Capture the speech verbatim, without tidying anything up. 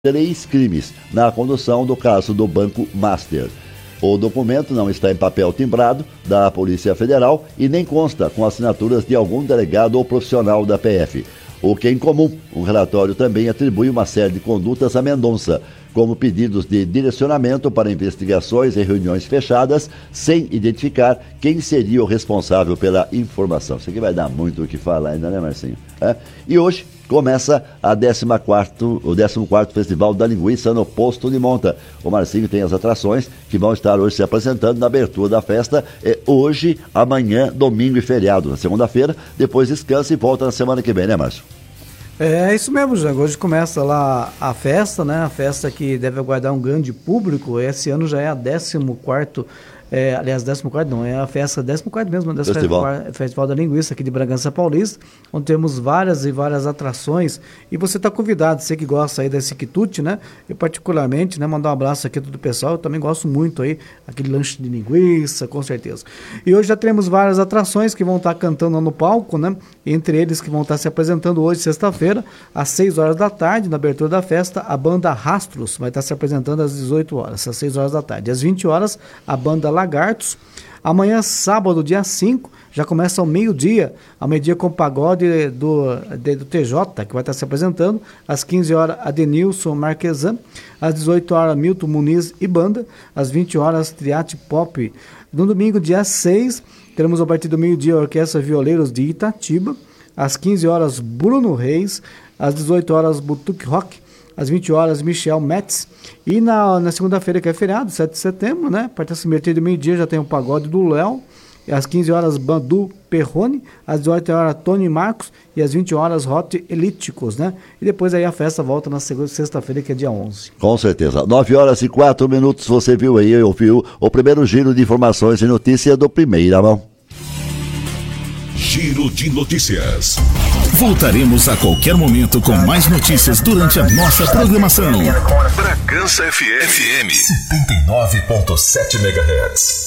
três crimes na condução do caso do Banco Master. O documento não está em papel timbrado da Polícia Federal e nem consta com assinaturas de algum delegado ou profissional da P F. O que é incomum, o relatório também atribui uma série de condutas a Mendonça, como pedidos de direcionamento para investigações e reuniões fechadas, sem identificar quem seria o responsável pela informação. Isso aqui vai dar muito o que falar ainda, né, Marcinho? É? E hoje começa a décima quarta, o décimo quarto Festival da Linguiça no Posto de Monta. O Marcinho tem as atrações que vão estar hoje se apresentando na abertura da festa. É hoje, amanhã, domingo e feriado. Na segunda-feira, depois descansa e volta na semana que vem, né, Márcio? É isso mesmo, Jango. Hoje começa lá a festa, né? A festa que deve aguardar um grande público. Esse ano já é a décimo quarto, é, aliás, décimo quarto não, é a festa décimo quarto mesmo, décimo Festival. quarto Festival da Linguiça aqui de Bragança Paulista, onde temos várias e várias atrações. E você está convidado, você que gosta aí desse quitute, né? Eu particularmente, né, mandar um abraço aqui a todo o pessoal. Eu também gosto muito aí, aquele lanche de linguiça, com certeza. E hoje já teremos várias atrações que vão estar cantando no palco, né? Entre eles que vão estar se apresentando hoje, sexta-feira, às seis horas da tarde, na abertura da festa, a banda Rastros vai estar se apresentando às dezoito horas, às seis horas da tarde. Às vinte horas, a banda Lagartos. Amanhã, sábado, dia cinco, já começa ao meio-dia, ao meio-dia com o pagode do, de, do T J, que vai estar se apresentando. Às quinze horas, Adenilson Marquesan. Às dezoito horas, Milton Muniz e banda. Às vinte horas, Triate Pop. No domingo, dia seis, teremos a partir do meio-dia a Orquestra Violeiros de Itatiba. Às quinze horas, Bruno Reis. Às dezoito horas, Butuque Rock. Às vinte horas, Michel Metz. E na, na segunda-feira, que é feriado, sete de setembro, né? A partir do meio-dia já tem o pagode do Léo. Às quinze horas, Bandu Perrone. Às dezoito horas, Tony Marcos. E às vinte horas, Hot Elíticos, né? E depois aí a festa volta na segunda, sexta-feira, que é dia onze. Com certeza. nove horas e quatro minutos, você viu aí, ouviu o primeiro giro de informações e notícias do Primeira Mão. Giro de notícias. Voltaremos a qualquer momento com mais notícias durante a nossa programação. Bragança F M setenta e nove ponto sete megahertz.